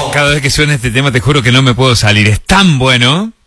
Cada vez que suena este tema te juro que no me puedo salir. Es tan bueno.